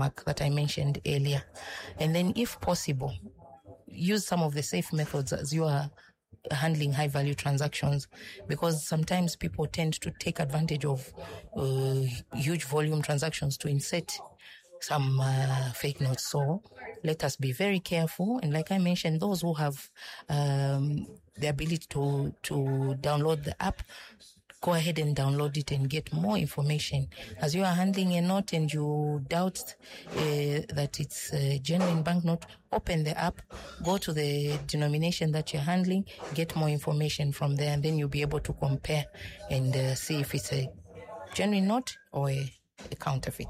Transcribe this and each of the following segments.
watermark that I mentioned earlier. And then if possible, use some of the safe methods as you are handling high value transactions, because sometimes people tend to take advantage of huge volume transactions to insert some fake notes. So let us be very careful. And like I mentioned, those who have the ability to download the app, go ahead and download it and get more information. As you are handling a note and you doubt that it's a genuine banknote, open the app, go to the denomination that you're handling, get more information from there, and then you'll be able to compare and see if it's a genuine note or a counterfeit.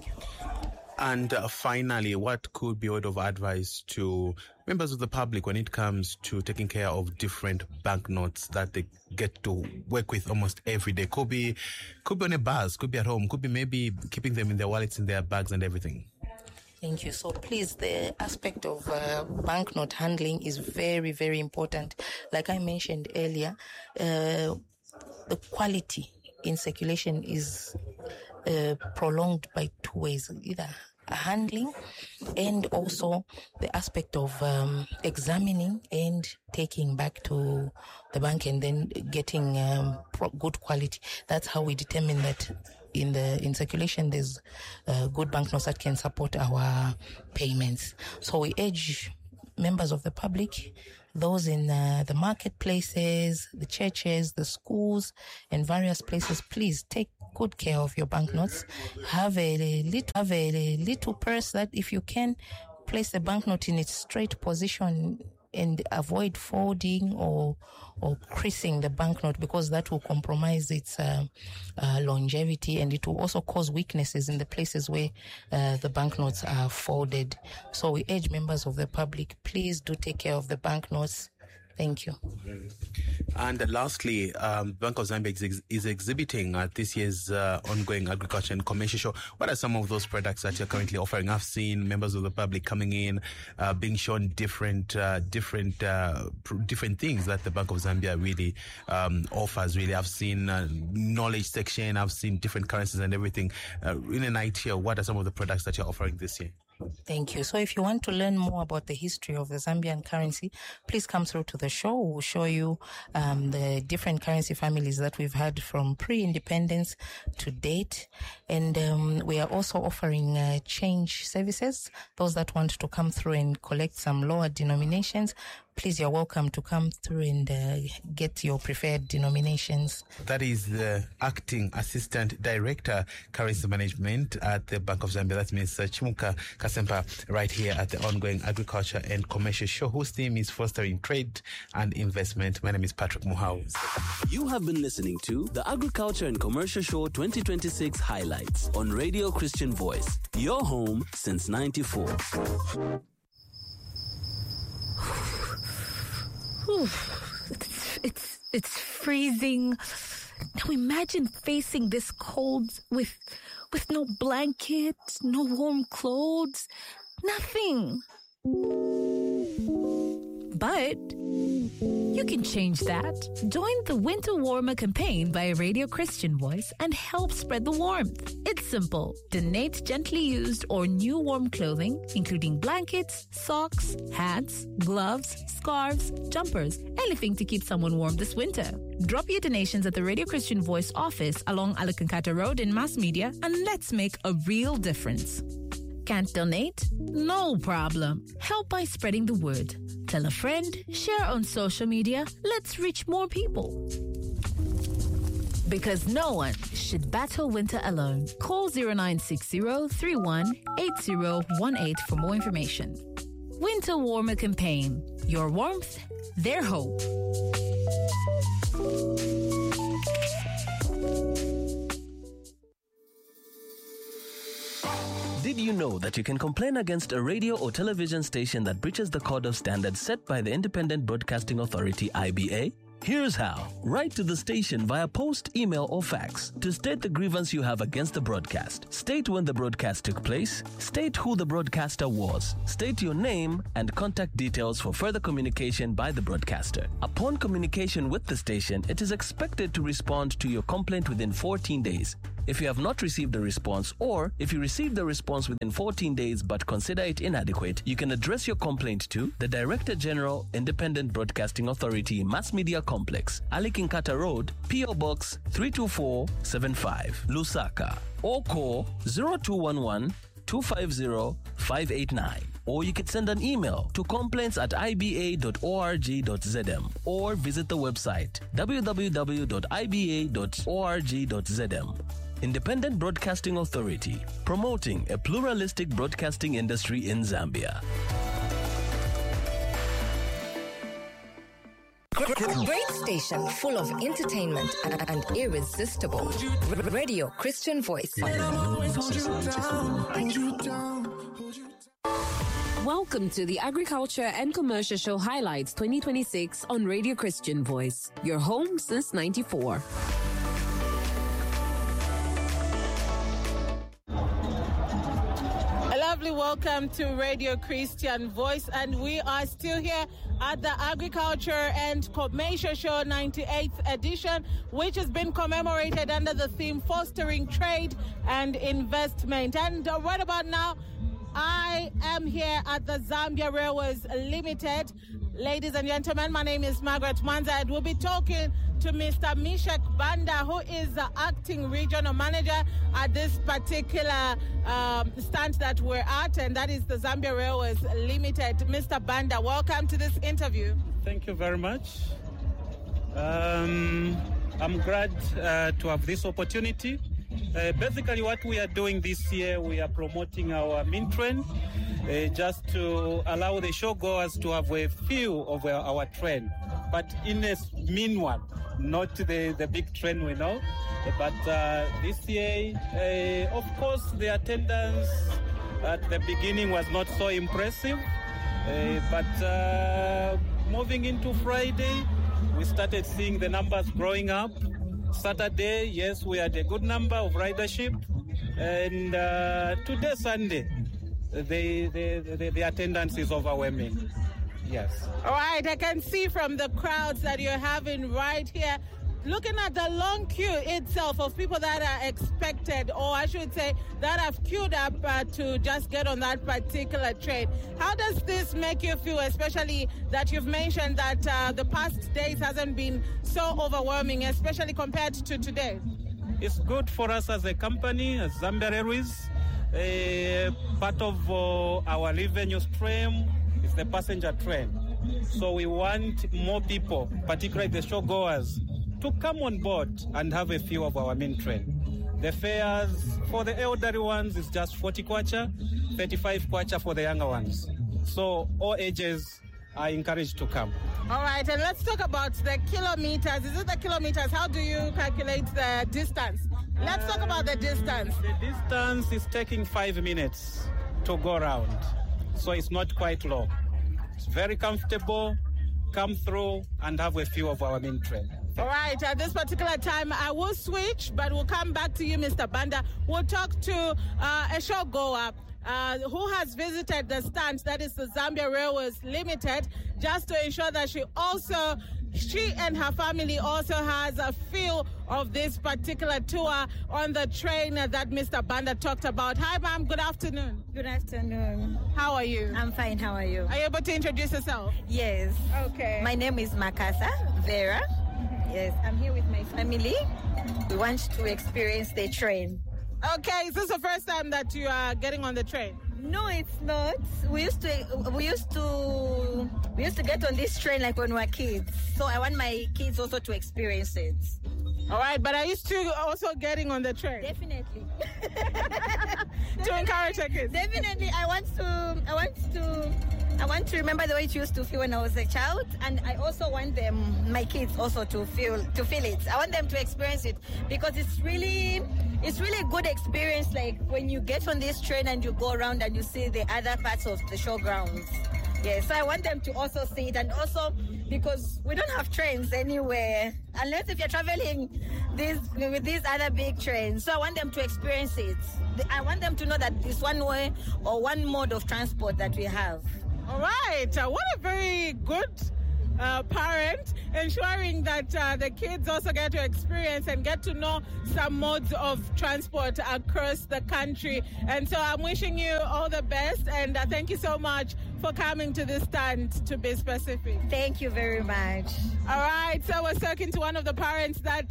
And finally, what could be a word of advice to members of the public when it comes to taking care of different banknotes that they get to work with almost every day? Could be on a bus, could be at home, could be maybe keeping them in their wallets, in their bags and everything. Thank you. So please, the aspect of banknote handling is very, very important. Like I mentioned earlier, the quality in circulation is prolonged by two ways, either handling and also the aspect of examining and taking back to the bank and then getting good quality. That's how we determine that in circulation there's good banknotes that can support our payments. So we urge members of the public, those in the marketplaces, the churches, the schools, and various places, please take good care of your banknotes. Have a little purse that, if you can, place the banknote in its straight position and avoid folding or creasing the banknote, because that will compromise its longevity, and it will also cause weaknesses in the places where the banknotes are folded. So we urge members of the public, please do take care of the banknotes. Thank you. And lastly, Bank of Zambia is exhibiting at this year's ongoing agriculture and commercial show. What are some of those products that you're currently offering? I've seen members of the public coming in, being shown different things that the Bank of Zambia really offers. Really, I've seen knowledge section. I've seen different currencies and everything. In an idea, what are some of the products that you're offering this year? Thank you. So if you want to learn more about the history of the Zambian currency, please come through to the show. We'll show you the different currency families that we've had from pre-independence to date. And we are also offering change services. Those that want to come through and collect some lower denominations, please, you're welcome to come through and get your preferred denominations. That is the Acting Assistant Director, Currency Management at the Bank of Zambia. That means Chimuka Kasempa, right here at the ongoing Agriculture and Commercial Show, whose theme is Fostering Trade and Investment. My name is Patrick Muhau. You have been listening to the Agriculture and Commercial Show 2026 Highlights on Radio Christian Voice, your home since 94. It's freezing. Now imagine facing this cold with no blanket, no warm clothes, nothing. But you can change that. Join the Winter Warmer campaign by Radio Christian Voice and help spread the warmth. It's simple. Donate gently used or new warm clothing, including blankets, socks, hats, gloves, scarves, jumpers, anything to keep someone warm this winter. Drop your donations at the Radio Christian Voice office along Alakankata Road in Mass Media, and let's make a real difference. Can't donate? No problem. Help by spreading the word. Tell a friend, share on social media. Let's reach more people. Because no one should battle winter alone. Call 0960-318018 for more information. Winter Warmer Campaign. Your warmth, their hope. Did you know that you can complain against a radio or television station that breaches the code of standards set by the Independent Broadcasting Authority, IBA? Here's how. Write to the station via post, email, or fax to state the grievance you have against the broadcast. State when the broadcast took place. State who the broadcaster was. State your name and contact details for further communication by the broadcaster. Upon communication with the station, it is expected to respond to your complaint within 14 days. If you have not received a response, or if you received the response within 14 days but consider it inadequate, you can address your complaint to the Director General, Independent Broadcasting Authority, Mass Media Complex, Ali Kinkata Road, P.O. Box 32475, Lusaka, or call 0211 250 589. Or you can send an email to complaints@iba.org.zm or visit the website www.iba.org.zm. Independent Broadcasting Authority, promoting a pluralistic broadcasting industry in Zambia. Great station full of entertainment and irresistible. Radio Christian Voice. Welcome to the Agriculture and Commercial Show Highlights 2026 on Radio Christian Voice, your home since '94. A lovely welcome to Radio Christian Voice, and we are still here at the Agriculture and Commercial Show 98th edition, which has been commemorated under the theme Fostering Trade and Investment. And right about now, I am here at the Zambia Railways Limited. Ladies and gentlemen, my name is Margaret Manza, and we'll be talking to Mr. Mishak Banda, who is the acting regional manager at this particular stand that we're at, and that is the Zambia Railways Limited. Mr. Banda, welcome to this interview. Thank you very much. I'm glad to have this opportunity. Basically, what we are doing this year, we are promoting our main train, just to allow the showgoers to have a feel of our train, but in a mean one, not the big train we know. But this year, of course, the attendance at the beginning was not so impressive, but moving into Friday, we started seeing the numbers growing up. Saturday, yes, we had a good number of ridership, and today, Sunday, the attendance is overwhelming. Yes. All right, I can see from the crowds that you're having right here, looking at the long queue itself of people that are expected, or I should say that have queued up to just get on that particular train. How does this make you feel, especially that you've mentioned that the past days hasn't been so overwhelming, especially compared to today? It's good for us as a company, as Zambia Airways. Part of our revenue stream is the passenger train. So we want more people, particularly the showgoers, to come on board and have a feel of our main train. The fares for the elderly ones is just 40 kwacha, 35 kwacha for the younger ones. So all ages are encouraged to come. All right, and let's talk about the kilometers. Is it the kilometers? How do you calculate the distance? Let's talk about the distance. The distance is taking 5 minutes to go around, so it's not quite long. It's very comfortable. Come through and have a feel of our main train. All right, at this particular time, I will switch, but we'll come back to you, Mr. Banda. We'll talk to a showgoer who has visited the stand, that is the Zambia Railways Limited, just to ensure that she and her family also has a feel of this particular tour on the train that Mr. Banda talked about. Hi, ma'am. Good afternoon. Good afternoon. How are you? I'm fine. How are you? Are you able to introduce yourself? Yes. Okay. My name is Makasa Vera. Yes, I'm here with my family. We want to experience the train. Okay, is this the first time that you are getting on the train? No, it's not. We used to get on this train like when we were kids. So I want my kids also to experience it. All right, but are you still also getting on the train? Definitely. To encourage your kids. Definitely. I want to remember the way it used to feel when I was a child, and I also want my kids also to feel it. I want them to experience it because it's really a good experience, like when you get on this train and you go around and you see the other parts of the showgrounds. Yeah, so I want them to also see it, and also because we don't have trains anywhere unless if you're traveling with these other big trains. So I want them to experience it. I want them to know that it's one way or one mode of transport that we have. All right. What a very good parent, ensuring that the kids also get to experience and get to know some modes of transport across the country. And so I'm wishing you all the best, and thank you so much for coming to this stand, to be specific. Thank you very much. All right, so we're talking to one of the parents that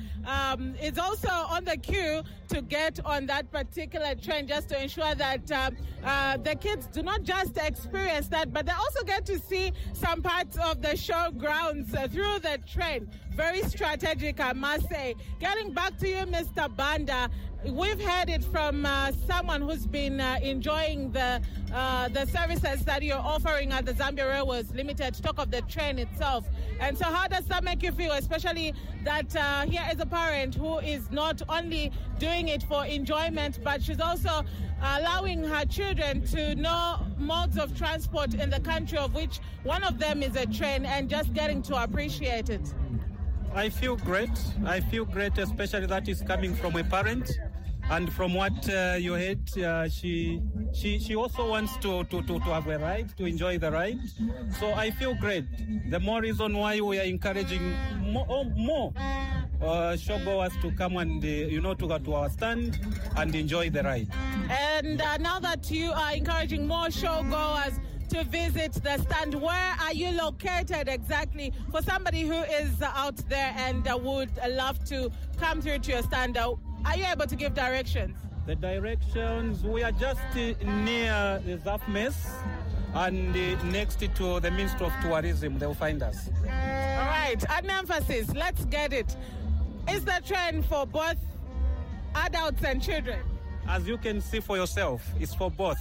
is also on the queue to get on that particular train, just to ensure that the kids do not just experience that, but they also get to see some parts of the show grounds through the train. Very strategic, I must say. Getting back to you, Mr. Banda, we've heard it from someone who's been enjoying the services that you're offering at the Zambia Railways Limited, talk of the train itself. And so how does that make you feel, especially that here is a parent who is not only doing it for enjoyment, but she's also allowing her children to know modes of transport in the country, of which one of them is a train, and just getting to appreciate it? I feel great. I feel great, especially that is coming from a parent. And from what you heard, she also wants to have a ride, to enjoy the ride. So I feel great. The more reason why we are encouraging more showgoers to come and to go to our stand and enjoy the ride. And now that you are encouraging more showgoers to visit the stand, where are you located exactly for somebody who is out there and would love to come through to your stand? Are you able to give directions? The directions, we are just near the ZAF mess and next to the Ministry of Tourism. They'll find us. All right, an emphasis, let's get it. Is the train for both adults and children? As you can see for yourself, it's for both.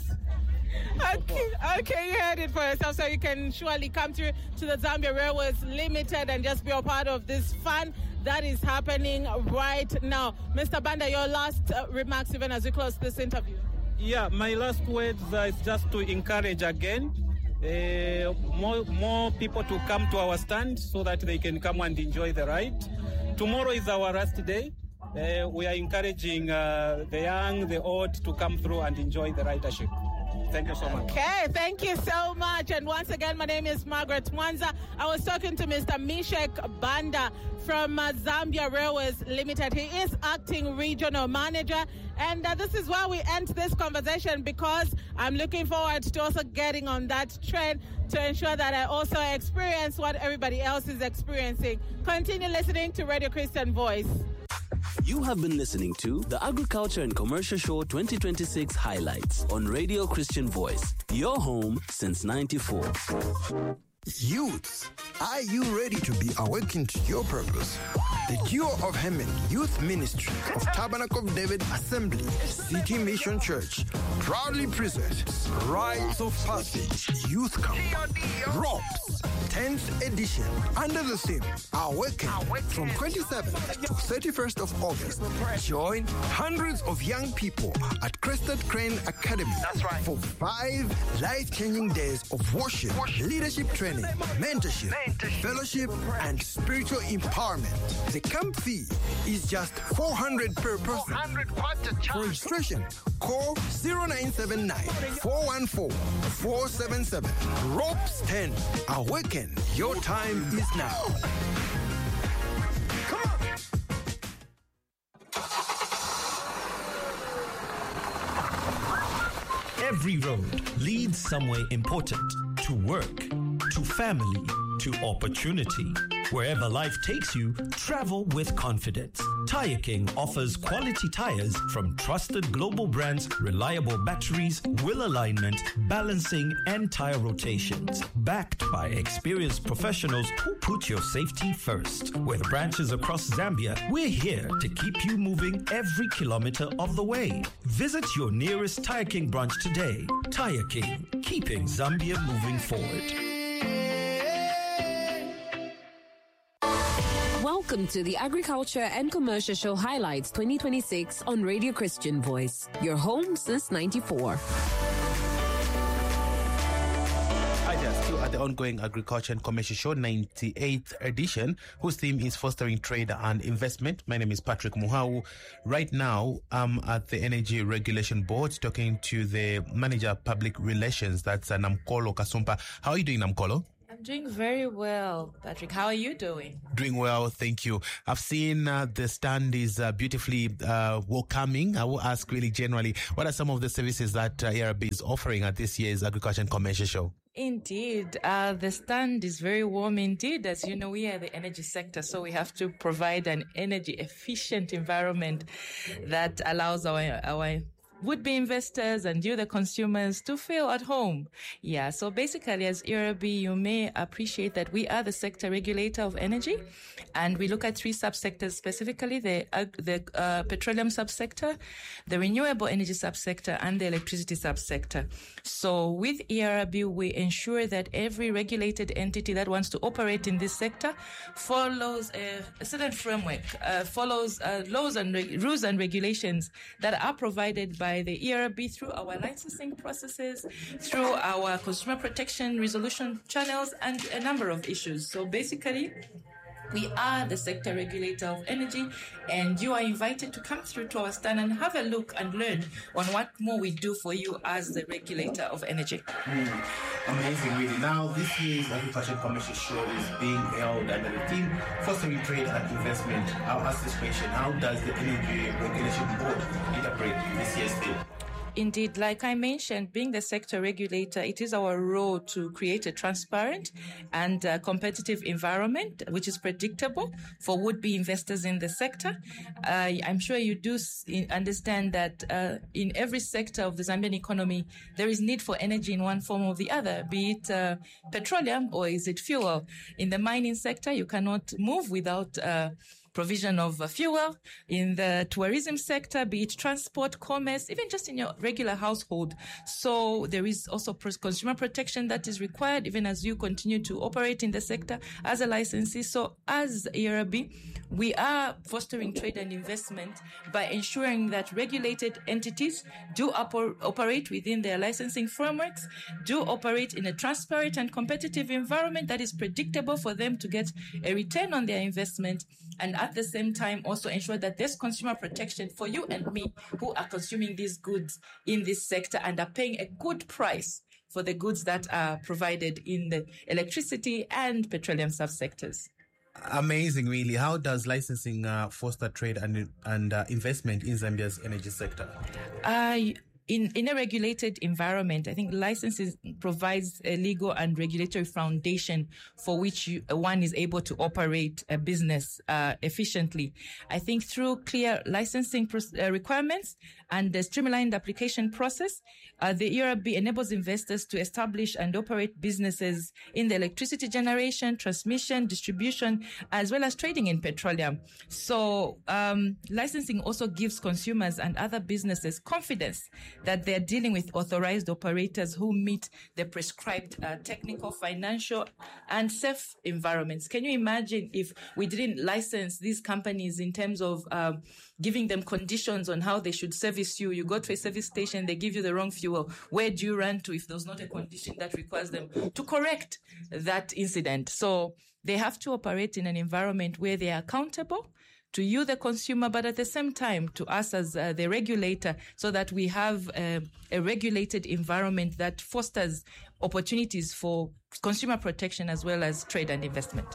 Okay, you heard it for yourself, so you can surely come through to the Zambia Railways Limited and just be a part of this fun that is happening right now. Mr. Banda, your last remarks even as we close this interview. Yeah, my last words is just to encourage again more people to come to our stand so that they can come and enjoy the ride. Tomorrow is our last day. We are encouraging the young, the old to come through and enjoy the ridership. Thank you so much. Okay, thank you so much. And once again, my name is Margaret Mwanza. I was talking to Mr. Meshach Banda from Zambia Railways Limited. He is acting regional manager. And this is why we end this conversation, because I'm looking forward to also getting on that train to ensure that I also experience what everybody else is experiencing. Continue listening to Radio Christian Voice. You have been listening to the Agriculture and Commercial Show 2026 highlights on Radio Christian Voice, your home since '94. Youths, are you ready to be awakened to your purpose? The Duo of Heaven Youth Ministry of Tabernacle of David Assembly, City Mission Church, proudly presents Rites of Passage Youth Camp, ROPS, 10th edition, under the theme Awaken, from 27th to 31st of August. Join hundreds of young people at Crested Crane Academy for 5 life-changing days of worship, leadership training, mentorship, fellowship, and spiritual empowerment. The camp fee is just $400 per person. For registration, call 0979 414 477. ROPS 10. Awaken. Your time is now. Come on. Every road leads somewhere important. To work, to family, to opportunity. Wherever life takes you, travel with confidence. Tire King offers quality tires from trusted global brands, reliable batteries, wheel alignment, balancing, and tire rotations. Backed by experienced professionals who put your safety first. With branches across Zambia, we're here to keep you moving every kilometer of the way. Visit your nearest Tire King branch today. Tire King, keeping Zambia moving forward. Welcome to the Agriculture and Commercial Show Highlights 2026 on Radio Christian Voice, your home since '94. Hi there, still at the ongoing Agriculture and Commercial Show 98th edition, whose theme is fostering trade and investment. My name is Patrick Muhau. Right now, I'm at the Energy Regulation Board talking to the Manager of Public Relations, that's Namkolo Kasumpa. How are you doing, Namkolo? I'm Doing very well, Patrick. How are you doing? Doing well, thank you. I've seen the stand is beautifully welcoming. I will ask really generally, what are some of the services that ARB is offering at this year's Agriculture and Commercial Show? Indeed. The stand is very warm indeed. As you know, we are the energy sector, so we have to provide an energy efficient environment that allows our would-be investors and you, the consumers, to feel at home. Yeah, so basically as ARB, you may appreciate that we are the sector regulator of energy, and we look at three subsectors specifically, the petroleum subsector, the renewable energy subsector, and the electricity subsector. So with ARB, we ensure that every regulated entity that wants to operate in this sector follows a certain framework, follows laws and rules and regulations that are provided by the ARB through our licensing processes, through our consumer protection resolution channels, and a number of issues. So basically, we are the sector regulator of energy, and you are invited to come through to our stand and have a look and learn on what more we do for you as the regulator of energy. Amazing, really. Now, this year's Agriculture and Commercial Show is being held under the theme Fostering Trade and Investment. I'll ask this question: how does the Energy Regulation Board interpret this year's theme? Indeed, like I mentioned, being the sector regulator, it is our role to create a transparent and competitive environment, which is predictable for would-be investors in the sector. I'm sure you do understand that in every sector of the Zambian economy, there is need for energy in one form or the other, be it petroleum or is it fuel. In the mining sector, you cannot move without provision of fuel. In the tourism sector, be it transport, commerce, even just in your regular household. So there is also consumer protection that is required even as you continue to operate in the sector as a licensee. So as ARB, we are fostering trade and investment by ensuring that regulated entities do operate within their licensing frameworks, do operate in a transparent and competitive environment that is predictable for them to get a return on their investment, and at the same time also ensure that there's consumer protection for you and me who are consuming these goods in this sector and are paying a good price for the goods that are provided in the electricity and petroleum subsectors. Amazing, really. How does licensing foster trade and investment in Zambia's energy sector? In a regulated environment, I think licenses provides a legal and regulatory foundation for which one is able to operate a business efficiently. I think through clear licensing requirements and the streamlined application process, the ARB enables investors to establish and operate businesses in the electricity generation, transmission, distribution, as well as trading in petroleum. So licensing also gives consumers and other businesses confidence that they're dealing with authorized operators who meet the prescribed technical, financial, and safe environments. Can you imagine if we didn't license these companies in terms of giving them conditions on how they should service you? You go to a service station, they give you the wrong fuel. Where do you run to if there's not a condition that requires them to correct that incident? So they have to operate in an environment where they are accountable to you, the consumer, but at the same time to us as the regulator, so that we have a regulated environment that fosters opportunities for consumer protection as well as trade and investment.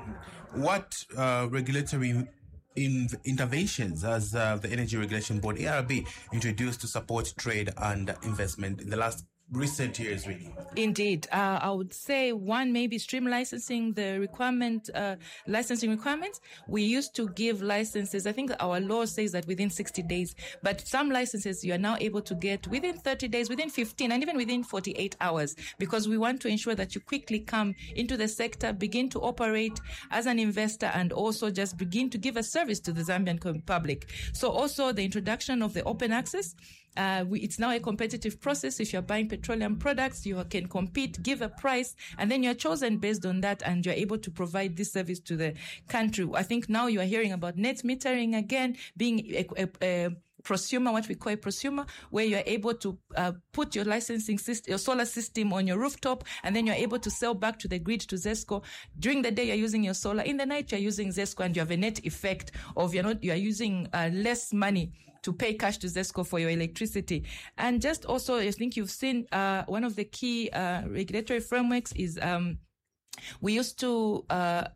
What regulatory interventions has the Energy Regulation Board, ARB, introduced to support trade and investment in the last recent years, really? Indeed. I would say one, maybe stream licensing, the licensing requirements. We used to give licenses. I think our law says that within 60 days, but some licenses you are now able to get within 30 days, within 15, and even within 48 hours, because we want to ensure that you quickly come into the sector, begin to operate as an investor, and also just begin to give a service to the Zambian public. So also the introduction of the open access. It's now a competitive process. If you're buying petroleum products, you can compete, give a price, and then you're chosen based on that, and you're able to provide this service to the country. I think now you are hearing about net metering again, being a prosumer, what we call a prosumer, where you're able to put your licensing system, your solar system on your rooftop, and then you're able to sell back to the grid, to ZESCO. During the day, you're using your solar. In the night, you're using ZESCO, and you have a net effect of you're using less money to pay cash to ZESCO for your electricity. And just also, I think you've seen one of the key regulatory frameworks is We used to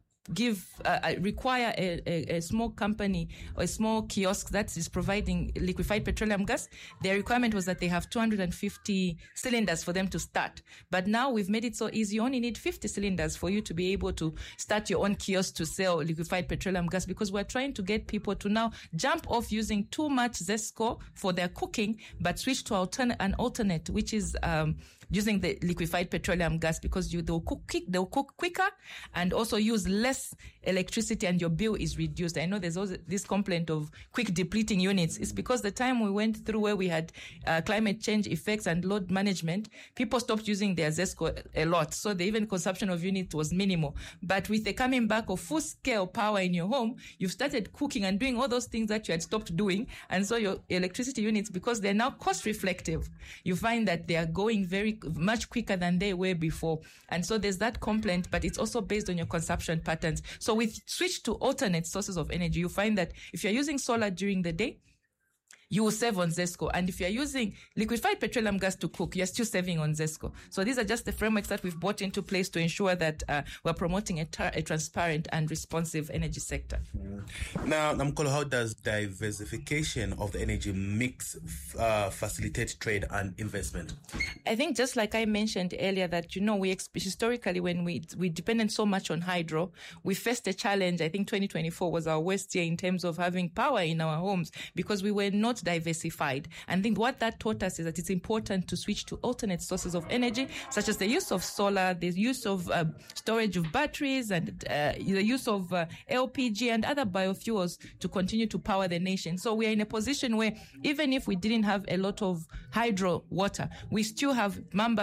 require a small company or a small kiosk that is providing liquefied petroleum gas. Their requirement was that they have 250 cylinders for them to start. But now we've made it so easy. You only need 50 cylinders for you to be able to start your own kiosk to sell liquefied petroleum gas, because we're trying to get people to now jump off using too much ZESCO for their cooking, but switch to an alternate, which is using the liquefied petroleum gas, because they'll cook quicker and also use less electricity, and your bill is reduced. I know there's also this complaint of quick depleting units. It's because the time we went through where we had climate change effects and load management, people stopped using their ZESCO a lot. So the even consumption of units was minimal. But with the coming back of full scale power in your home, you've started cooking and doing all those things that you had stopped doing. And so your electricity units, because they're now cost reflective, you find that they are going very much quicker than they were before. And so there's that complaint, but it's also based on your consumption patterns. So with switch to alternate sources of energy, you find that if you're using solar during the day, you will save on ZESCO. And if you're using liquefied petroleum gas to cook, you're still saving on ZESCO. So these are just the frameworks that we've brought into place to ensure that we're promoting a transparent and responsive energy sector. Now, Namkolo, how does diversification of the energy mix facilitate trade and investment? I think just like I mentioned earlier that, we historically, when we depended so much on hydro, we faced a challenge. I think 2024 was our worst year in terms of having power in our homes because we were not diversified. And I think what that taught us is that it's important to switch to alternate sources of energy, such as the use of solar, the use of storage of batteries, and the use of LPG and other biofuels to continue to power the nation. So we are in a position where even if we didn't have a lot of hydro water, we still have Mamba,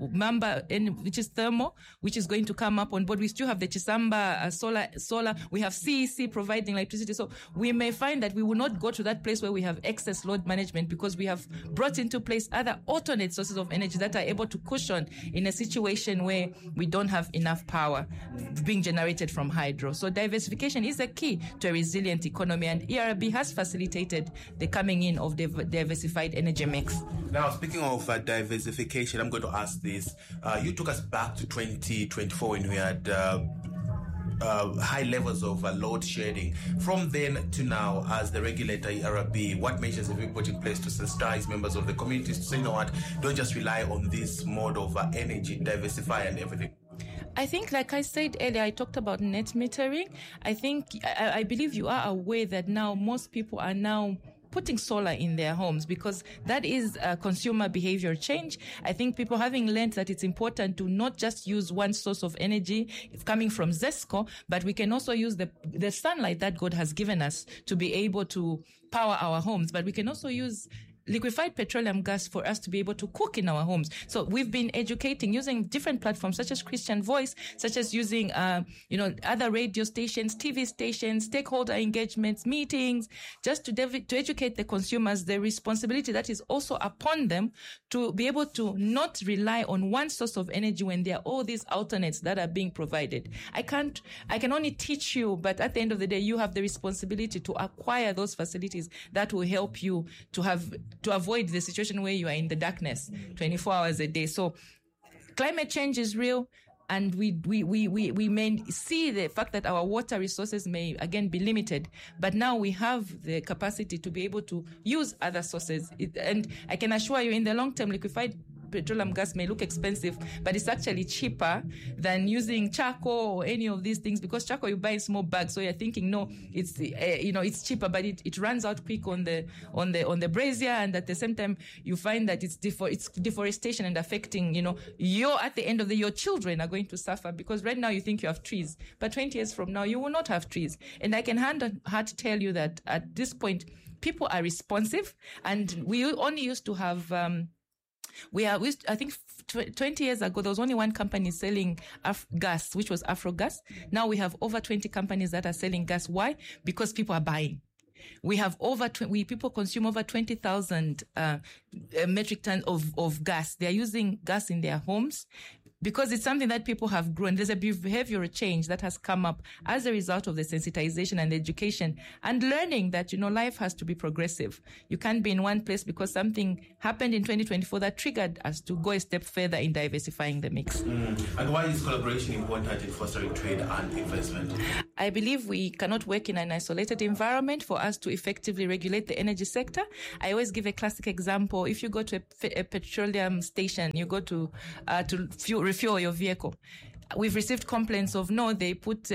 which is thermal, which is going to come up on board. We still have the Chisamba solar. We have CEC providing electricity. So we may find that we will not go to that place where we have excess load management, because we have brought into place other alternate sources of energy that are able to cushion in a situation where we don't have enough power being generated from hydro. So diversification is a key to a resilient economy, and ERB has facilitated the coming in of the diversified energy mix. Now, speaking of diversification, I'm going to ask this. You took us back to 2024 when we had high levels of load shedding. From then to now, as the regulator, ERB, what measures have you put in place to sensitize members of the communities to say, don't just rely on this mode of energy, diversify and everything? I think, like I said earlier, I talked about net metering. I believe you are aware that now most people are now putting solar in their homes, because that is a consumer behavior change. I think people having learned that it's important to not just use one source of energy coming from ZESCO, but we can also use the sunlight that God has given us to be able to power our homes. But we can also use liquefied petroleum gas for us to be able to cook in our homes. So we've been educating using different platforms such as Christian Voice, such as using, other radio stations, TV stations, stakeholder engagements, meetings, just to educate the consumers the responsibility that is also upon them to be able to not rely on one source of energy when there are all these alternates that are being provided. I can only teach you, but at the end of the day, you have the responsibility to acquire those facilities that will help you to avoid the situation where you are in the darkness 24 hours a day. So climate change is real, and we may see the fact that our water resources may again be limited, but now we have the capacity to be able to use other sources. And I can assure you, in the long term, liquefied petroleum gas may look expensive, but it's actually cheaper than using charcoal or any of these things, because charcoal you buy in small bags. So you're thinking, no, it's cheaper, but it runs out quick on the brazier, and at the same time you find that it's deforestation and affecting, at the end of the day, your children are going to suffer, because right now you think you have trees, but 20 years from now you will not have trees. And I can hand on heart tell you that at this point people are responsive, and we only used to have I think 20 years ago, there was only one company selling gas, which was Afrogas. Now we have over 20 companies that are selling gas. Why? Because people are buying. We have people consume over 20,000 metric tons of gas. They are using gas in their homes. because it's something that people have grown. There's a behavioral change that has come up as a result of the sensitization and education and learning that, life has to be progressive. You can't be in one place because something happened in 2024 that triggered us to go a step further in diversifying the mix. And why is collaboration important in fostering trade and investment? I believe we cannot work in an isolated environment for us to effectively regulate the energy sector. I always give a classic example. If you go to a petroleum station, you go to refuel your vehicle. We've received complaints of, no, they put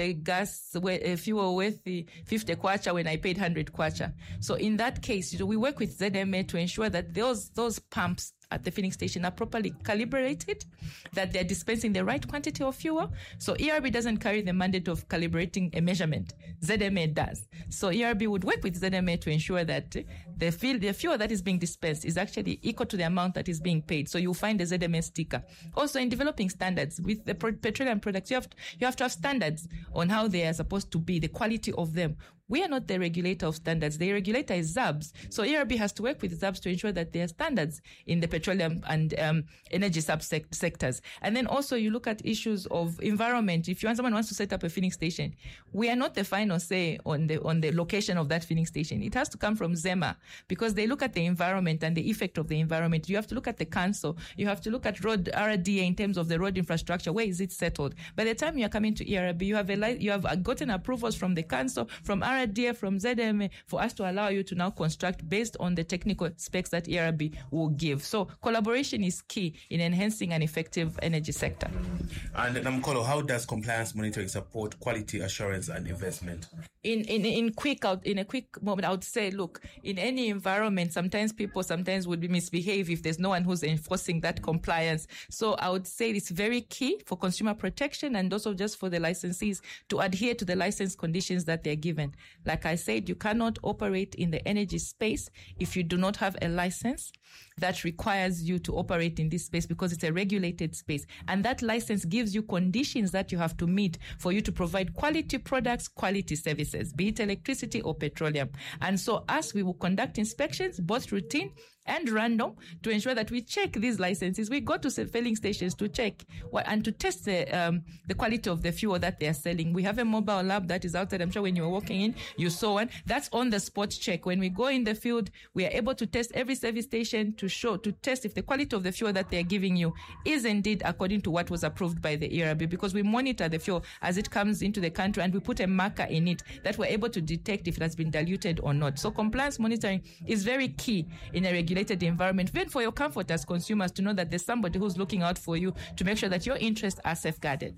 fuel worth 50 kwacha when I paid 100 kwacha. So in that case, we work with ZMA to ensure that those pumps at the filling station are properly calibrated, that they're dispensing the right quantity of fuel. So ERB doesn't carry the mandate of calibrating a measurement. ZMA does. So ERB would work with ZMA to ensure that the fuel that is being dispensed is actually equal to the amount that is being paid. So you'll find the ZMA sticker. Also, in developing standards with the petroleum products, you have to have standards on how they are supposed to be, the quality of them. We are not the regulator of standards. The regulator is ZABS. So ERB has to work with ZABS to ensure that there are standards in the petroleum and energy subsectors. And then also you look at issues of environment. If someone wants to set up a filling station, we are not the final say on the location of that filling station. It has to come from ZEMA because they look at the environment and the effect of the environment. You have to look at the council. You have to look at road RDA in terms of the road infrastructure. Where is it settled? By the time you are coming to ERB, you have gotten approvals from the council, from RDA, from ZMA, for us to allow you to now construct based on the technical specs that ERB will give. So collaboration is key in enhancing an effective energy sector. And Namkolo, how does compliance monitoring support quality assurance and investment? In a quick moment, I would say, look, in any environment, people would misbehave if there's no one who's enforcing that compliance. So I would say it's very key for consumer protection and also just for the licensees to adhere to the license conditions that they're given. Like I said, you cannot operate in the energy space if you do not have a license that requires you to operate in this space because it's a regulated space. And that license gives you conditions that you have to meet for you to provide quality products, quality services, be it electricity or petroleum. And so we will conduct inspections, both routine and random, to ensure that we check these licenses. We go to filling stations to check and to test the quality of the fuel that they are selling. We have a mobile lab that is outside. I'm sure when you were walking in, you saw one. That's on the spot check. When we go in the field, we are able to test every service station to test if the quality of the fuel that they are giving you is indeed according to what was approved by the ERB, because we monitor the fuel as it comes into the country and we put a marker in it that we're able to detect if it has been diluted or not. So compliance monitoring is very key in a regulated environment, even for your comfort as consumers, to know that there's somebody who's looking out for you to make sure that your interests are safeguarded.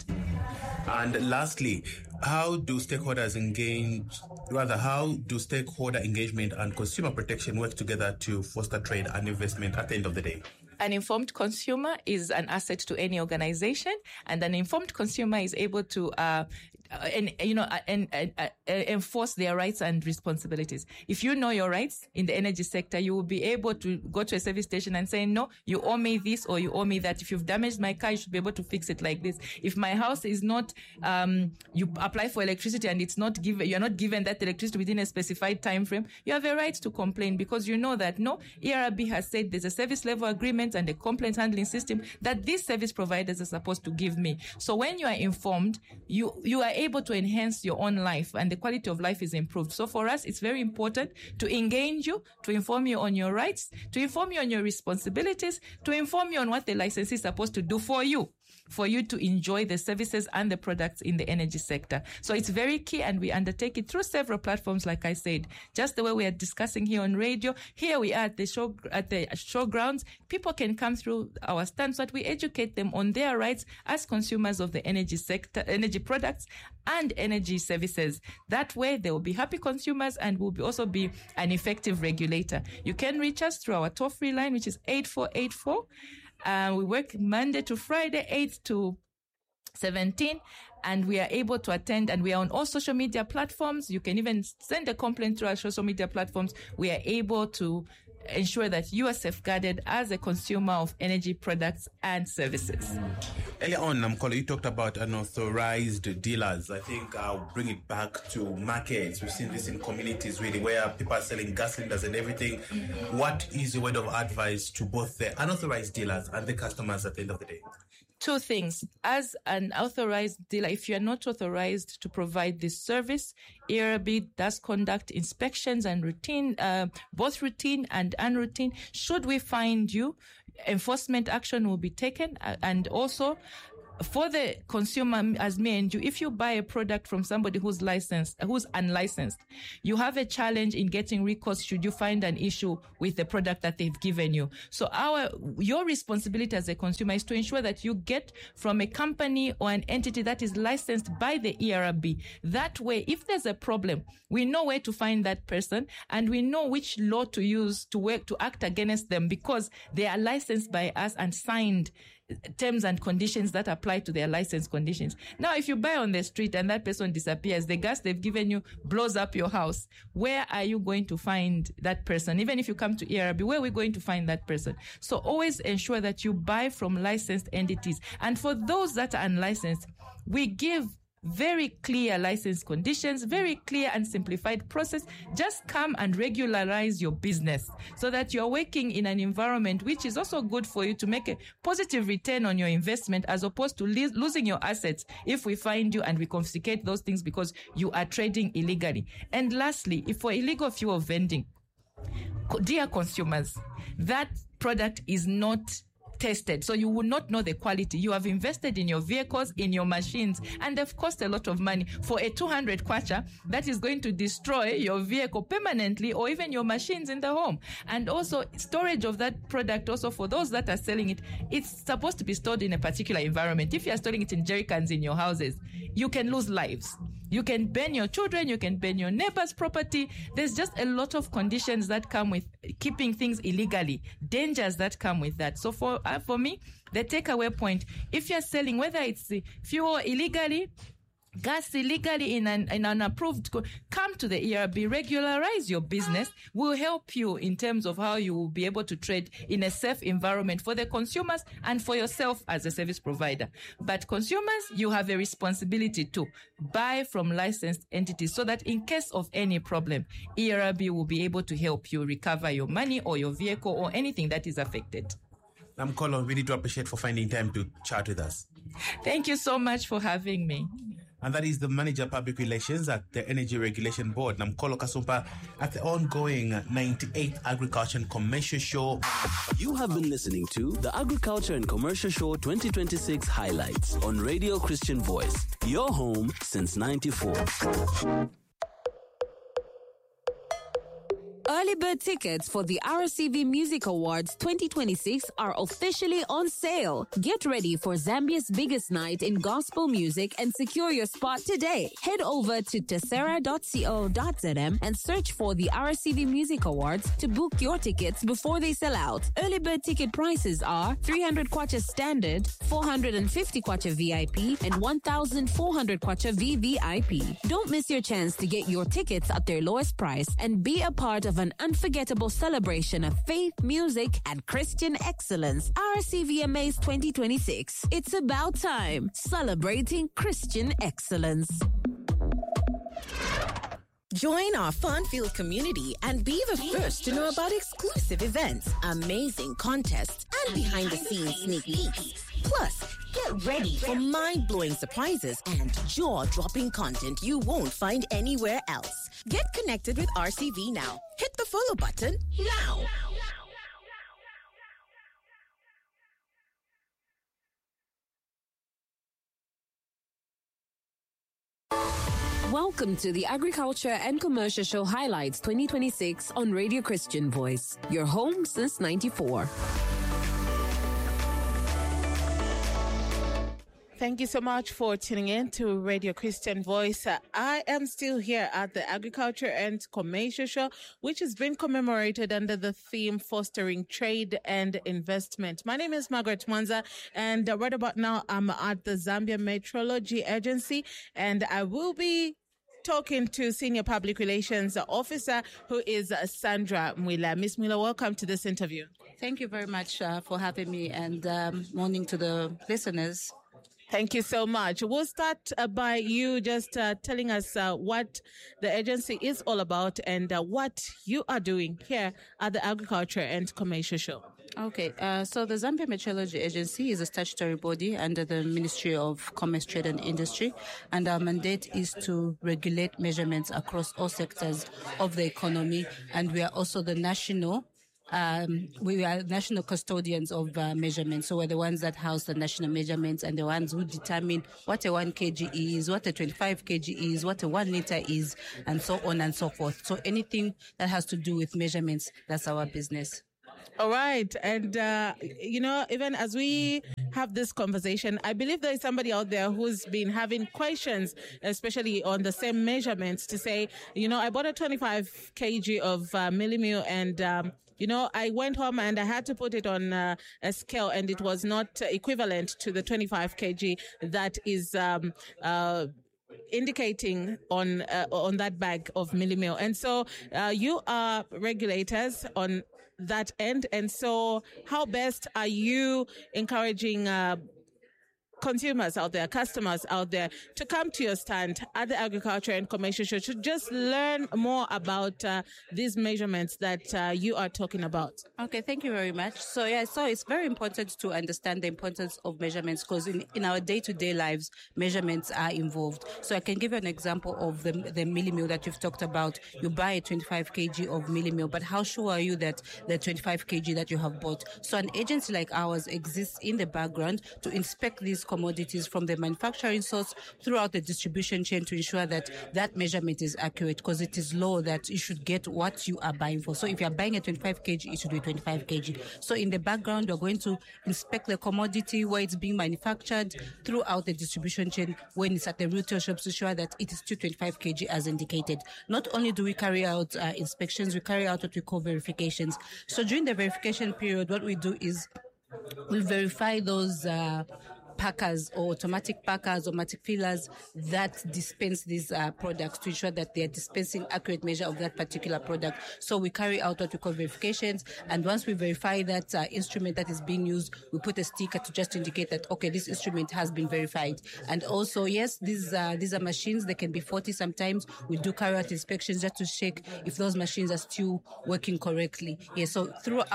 And lastly, how do stakeholder engagement and consumer protection work together to foster trade and investment at the end of the day? An informed consumer is an asset to any organization, and an informed consumer is able to enforce their rights and responsibilities. If you know your rights in the energy sector, you will be able to go to a service station and say, no, you owe me this or you owe me that. If you've damaged my car, you should be able to fix it like this. If my house is not, you apply for electricity and it's not given, you're not given that electricity within a specified time frame, you have a right to complain, because you know that ERB has said there's a service level agreement and a complaint handling system that these service providers are supposed to give me. So when you are informed, you are able to enhance your own life and the quality of life is improved. So for us, it's very important to engage you, to inform you on your rights, to inform you on your responsibilities, to inform you on what the licensee is supposed to do for you to enjoy the services and the products in the energy sector. So it's very key, and we undertake it through several platforms, like I said, just the way we are discussing here on radio. Here we are at the showgrounds. People can come through our stands, but we educate them on their rights as consumers of the energy sector, energy products and energy services. That way they will be happy consumers and will also be an effective regulator. You can reach us through our toll-free line, which is 8484. We work Monday to Friday, 8 to 17, and we are able to attend, and we are on all social media platforms. You can even send a complaint through our social media platforms. We are able to ensure that you are safeguarded as a consumer of energy products and services. Earlier on, Namkolo, you talked about unauthorized dealers. I think I'll bring it back to markets. We've seen this in communities, really, where people are selling gas cylinders and everything. What is your word of advice to both the unauthorized dealers and the customers at the end of the day? two things. As an authorized dealer, if you are not authorized to provide this service, ERB does conduct inspections and both routine and unroutine. Should we find you, enforcement action will be taken. And also, for the consumer, as me and you, if you buy a product from somebody who's unlicensed, you have a challenge in getting recourse should you find an issue with the product that they've given you. So your responsibility as a consumer is to ensure that you get from a company or an entity that is licensed by the ERB. That way, if there's a problem, we know where to find that person and we know which law to use to act against them because they are licensed by us and signed terms and conditions that apply to their license conditions. Now, if you buy on the street and that person disappears, the gas they've given you blows up your house, where are you going to find that person? Even if you come to ERB, where are we going to find that person? So always ensure that you buy from licensed entities. And for those that are unlicensed, we give very clear license conditions, very clear and simplified process. Just come and regularize your business so that you're working in an environment which is also good for you to make a positive return on your investment as opposed to losing your assets if we find you and we confiscate those things because you are trading illegally. And lastly, if for illegal fuel vending, dear consumers, that product is not tested, so you will not know the quality. You have invested in your vehicles, in your machines, and they've cost a lot of money for a 200 kwacha that is going to destroy your vehicle permanently or even your machines in the home. And also storage of that product, also for those that are selling it, it's supposed to be stored in a particular environment. If you are storing it in jerry cans in your houses, you can lose lives. You can burn your children, you can burn your neighbor's property. There's just a lot of conditions that come with keeping things illegally, dangers that come with that. So for me, the takeaway point, if you're selling, whether it's fuel illegally, gas illegally in an approved, come to the ERB, regularize your business. We'll help you in terms of how you will be able to trade in a safe environment for the consumers and for yourself as a service provider. But consumers, you have a responsibility to buy from licensed entities so that in case of any problem, ERB will be able to help you recover your money or your vehicle or anything that is affected. Namkolo, we need to appreciate for finding time to chat with us. Thank you so much for having me. And that is the Manager of Public Relations at the Energy Regulation Board, Namkolo Kasumpa, at the ongoing 98th Agriculture and Commercial Show. You have been listening to the Agriculture and Commercial Show 2026 highlights on Radio Christian Voice, your home since 94. Early bird tickets for the RCV Music Awards 2026 are officially on sale. Get ready for Zambia's biggest night in gospel music and secure your spot today. Head over to tessera.co.zm and search for the RCV Music Awards to book your tickets before they sell out. Early bird ticket prices are 300 kwacha standard, 450 kwacha VIP, and 1,400 kwacha VVIP. Don't miss your chance to get your tickets at their lowest price and be a part of an unforgettable celebration of faith, music, and Christian excellence. RCVMAs 2026. It's about time. Celebrating Christian excellence. Join our fun-filled community and be the first to know about exclusive events, amazing contests, and behind-the-scenes sneak peeks. Plus, get ready for mind-blowing surprises and jaw-dropping content you won't find anywhere else. Get connected with RCV now. Hit the follow button now. Welcome to the Agriculture and Commercial Show Highlights 2026 on Radio Christian Voice, your home since 94. Thank you so much for tuning in to Radio Christian Voice. I am still here at the Agriculture and Commercial Show, which has been commemorated under the theme Fostering Trade and Investment. My name is Margaret Mwanza, and right about now I'm at the Zambia Meteorology Agency, and I will be talking to Senior Public Relations Officer, who is Sandra Mwila. Miss Mwila, welcome to this interview. Thank you very much for having me, and morning to the listeners. Thank you so much. We'll start by you just telling us what the agency is all about and what you are doing here at the Agriculture and Commercial Show. Okay, so the Zambia Metrology Agency is a statutory body under the Ministry of Commerce, Trade and Industry, and our mandate is to regulate measurements across all sectors of the economy, and we are also the national custodians of measurements. So we're the ones that house the national measurements and the ones who determine what a 1 kg is, what a 25 kg is, what a 1 liter is, and so on and so forth. So anything that has to do with measurements, that's our business. All right. And, even as we have this conversation, I believe there is somebody out there who's been having questions, especially on the same measurements, to say, I bought a 25 kg of millimil and, I went home and I had to put it on a scale and it was not equivalent to the 25 kg that is indicating on that bag of millimil. And so you are regulators on that end. And so how best are you encouraging consumers out there, customers out there, to come to your stand at the Agriculture and Commercial Show to just learn more about these measurements that you are talking about? Okay, thank you very much. So it's very important to understand the importance of measurements, because in our day-to-day lives, measurements are involved. So I can give you an example of the millimil that you've talked about. You buy a 25 kg of millimil, but how sure are you that the 25 kg that you have bought? So an agency like ours exists in the background to inspect these commodities from the manufacturing source throughout the distribution chain to ensure that that measurement is accurate, because it is law that you should get what you are buying for. So if you are buying a 25 kg, it should be 25 kg. So in the background, we're going to inspect the commodity, where it's being manufactured, throughout the distribution chain, when it's at the retail shops, to ensure that it is still 25 kg as indicated. Not only do we carry out inspections, we carry out what we call verifications. So during the verification period, what we do is we verify those packers or automatic packers, automatic fillers that dispense these products to ensure that they are dispensing accurate measure of that particular product. So we carry out what we call verifications, and once we verify that instrument that is being used, we put a sticker to just indicate that, okay, this instrument has been verified. And also, yes, these are machines. They can be faulty sometimes. We do carry out inspections just to check if those machines are still working correctly. Yeah, so throughout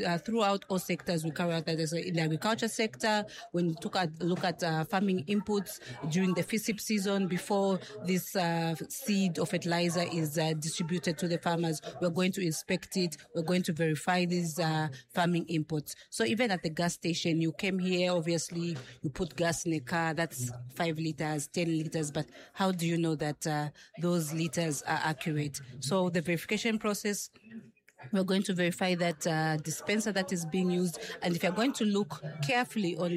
all sectors, we carry out that. In the agriculture sector, when we look at farming inputs during the FISIP season, before this seed or fertilizer is distributed to the farmers, we're going to inspect it. We're going to verify these farming inputs. So even at the gas station, you came here, obviously, you put gas in a car, that's 5 liters, 10 liters, but how do you know that those liters are accurate? So the verification process, we're going to verify that dispenser that is being used, and if you're going to look carefully on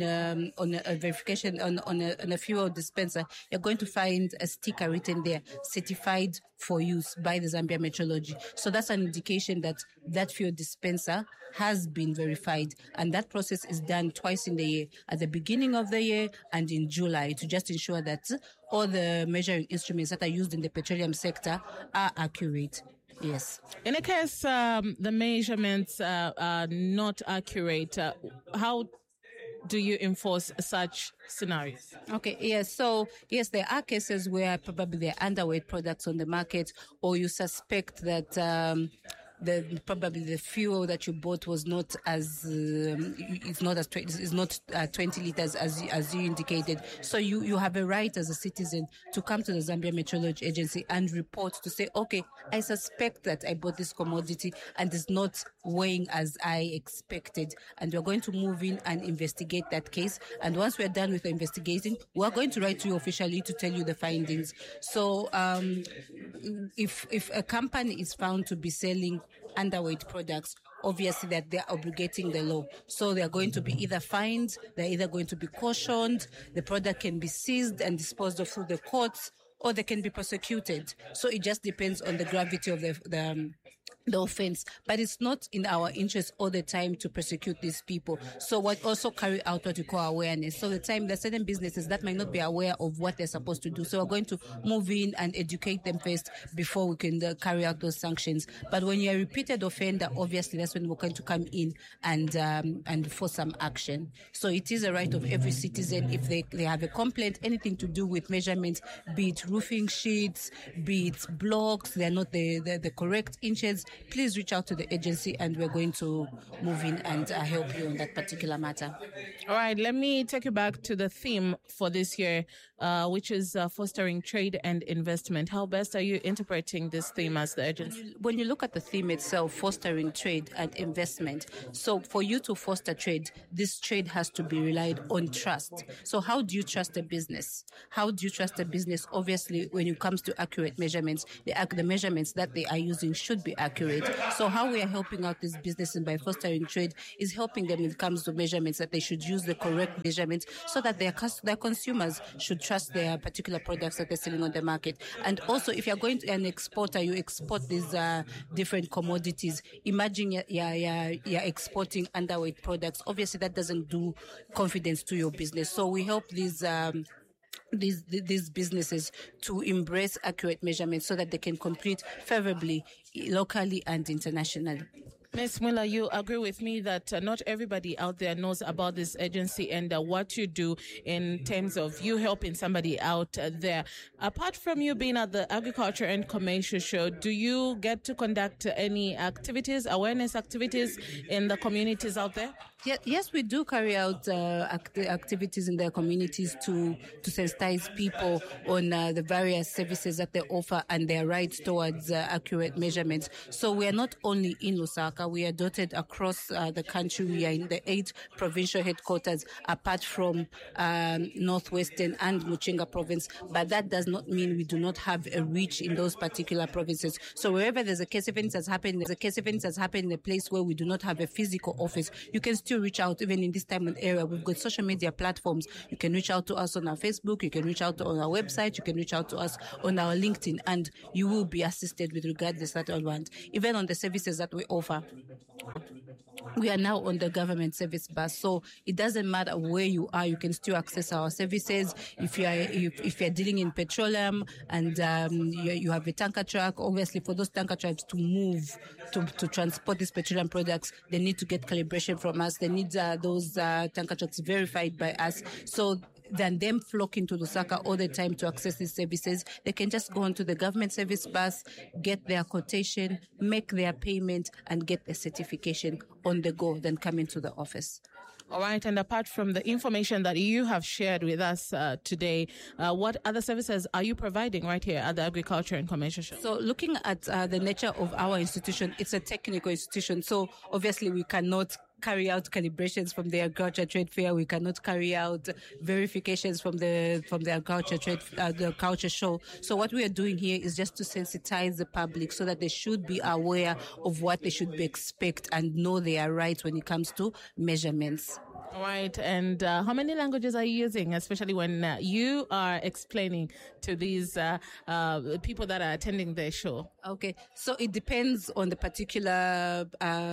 a verification on a fuel dispenser, you're going to find a sticker written there, certified for use by the Zambia Metrology. So that's an indication that that fuel dispenser has been verified, and that process is done twice in the year, at the beginning of the year and in July, to just ensure that all the measuring instruments that are used in the petroleum sector are accurate. Yes. In a case the measurements are not accurate, how do you enforce such scenarios? Okay, yes. So, yes, there are cases where probably there are underweight products on the market, or you suspect that probably the fuel that you bought was not as it's not 20 liters as you indicated. So you have a right as a citizen to come to the Zambia Metrology Agency and report, to say, okay, I suspect that I bought this commodity and it's not weighing as I expected, and we're going to move in and investigate that case. And once we're done with the investigating, we're going to write to you officially to tell you the findings. So if a company is found to be selling underweight products, obviously that they're obligating the law. So they're going to be either fined, they're either going to be cautioned, the product can be seized and disposed of through the courts, or they can be prosecuted. So it just depends on the gravity of the offense. But it's not in our interest all the time to prosecute these people. So what also carry out what we call awareness. So there are certain businesses that might not be aware of what they're supposed to do. So we're going to move in and educate them first before we can carry out those sanctions. But when you're a repeated offender, obviously that's when we're going to come in and force some action. So it is a right of every citizen, if they have a complaint, anything to do with measurements, be it roofing sheets, be it blocks, they're not the correct inches, please reach out to the agency and we're going to move in and help you on that particular matter. All right, let me take you back to the theme for this year, which is fostering trade and investment. How best are you interpreting this theme as the agency? When you look at the theme itself, fostering trade and investment, so for you to foster trade, this trade has to be relied on trust. So how do you trust a business? How do you trust a business? Obviously, when it comes to accurate measurements, the measurements that they are using should be accurate. So how we are helping out these businesses by fostering trade is helping them when it comes to measurements, that they should use the correct measurements so that their consumers should trust their particular products that they're selling on the market. And also, if you're going to an exporter, you export these different commodities. Imagine you're exporting underweight products. Obviously, that doesn't do confidence to your business. So we help these businesses to embrace accurate measurements so that they can compete favorably locally and internationally. Ms. Miller, you agree with me that not everybody out there knows about this agency and what you do in terms of you helping somebody out there. Apart from you being at the Agriculture and Commercial Show, do you get to conduct any activities, awareness activities in the communities out there? Yes, we do carry out activities in their communities to sensitize people on the various services that they offer and their rights towards accurate measurements. So we are not only in Lusaka, we are dotted across the country. We are in the 8 provincial headquarters, apart from Northwestern and Muchinga province. But that does not mean we do not have a reach in those particular provinces. So wherever there's a case event that's happened, in a place where we do not have a physical office, you can still reach out. Even in this time and area, we've got social media platforms. You can reach out to us on our Facebook, you can reach out on our website, you can reach out to us on our LinkedIn, and you will be assisted with regards to that all want. Even on the services that we offer, we are now on the government service bus, so it doesn't matter where you are, you can still access our services. If you're dealing in petroleum and you have a tanker truck, obviously for those tanker trucks to move to transport these petroleum products, they need to get calibration from us. They need those tanker trucks verified by us. So than them flocking to Lusaka all the time to access these services, they can just go onto the government service bus, get their quotation, make their payment, and get the certification on the go, then come into the office. All right. And apart from the information that you have shared with us today, what other services are you providing right here at the Agriculture and Commercial Show? So looking at the nature of our institution, it's a technical institution. So obviously we cannot carry out calibrations from the Agriculture Trade Fair. We cannot carry out verifications from the Agriculture Trade the Culture Show. So what we are doing here is just to sensitize the public so that they should be aware of what they should expect and know their rights when it comes to measurements. All right. And how many languages are you using, especially when you are explaining to these people that are attending the show? Okay. So it depends on the particular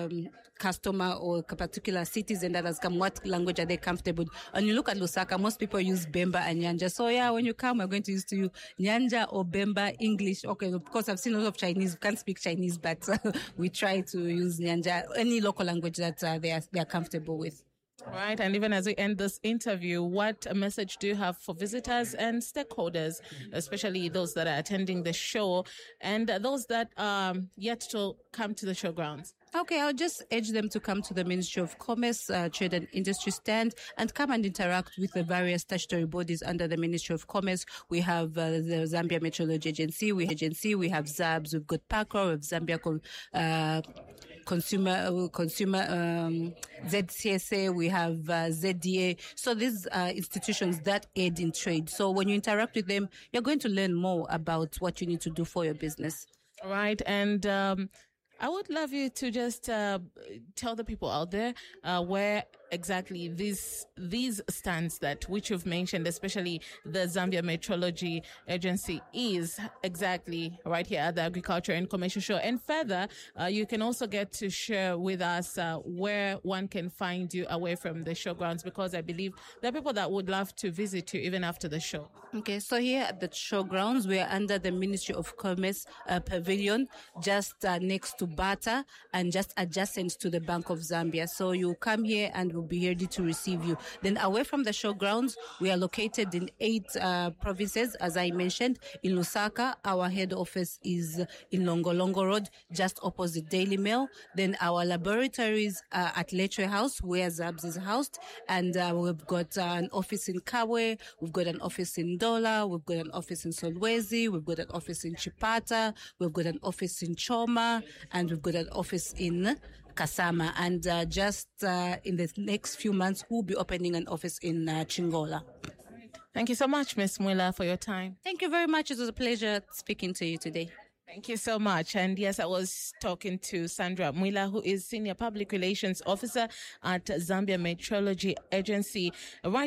customer or particular citizen that has come. What language are they comfortable with? And you look at Lusaka, most people use Bemba and Nyanja. So yeah, when you come, we're going to use to you Nyanja or Bemba English. Okay, of course, I've seen a lot of Chinese. We can't speak Chinese, but we try to use Nyanja, any local language that they are comfortable with. All right. And even as we end this interview, what message do you have for visitors and stakeholders, especially those that are attending the show and those that are yet to come to the showgrounds? Okay, I'll just urge them to come to the Ministry of Commerce, Trade and Industry stand and come and interact with the various statutory bodies under the Ministry of Commerce. We have the Zambia Metrology Agency, we have ZABS, we've got PACRO, we have Zambia Consumer ZCSA, we have ZDA. So these are institutions that aid in trade. So when you interact with them, you're going to learn more about what you need to do for your business. All right. And I would love you to just tell the people out there where exactly these stands that which you've mentioned, especially the Zambia Metrology Agency, is exactly right here at the Agriculture and Commercial Show. And further, you can also get to share with us where one can find you away from the showgrounds, because I believe there are people that would love to visit you even after the show. Okay, so here at the showgrounds, we are under the Ministry of Commerce Pavilion, just next to Bata and just adjacent to the Bank of Zambia. So you come here and will be ready to receive you. Then away from the showgrounds, we are located in 8 provinces, as I mentioned. In Lusaka, our head office is in Longolongo Road, just opposite Daily Mail. Then our laboratories are at Lechwe House, where Zabs is housed. And we've got an office in Kabwe, we've got an office in Dola, we've got an office in Solwezi, we've got an office in Chipata, we've got an office in Choma, and we've got an office in Kasama. And just in the next few months, we'll be opening an office in Chingola. Thank you so much, Ms. Mwila, for your time. Thank you very much. It was a pleasure speaking to you today. Thank you so much. And yes, I was talking to Sandra Mwila, who is Senior Public Relations Officer at Zambia Meteorology Agency. Right